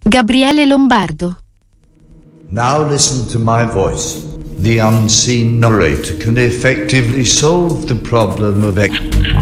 Gabriele Lombardo. Now listen to my voice. The unseen narrator can effectively solve the problem of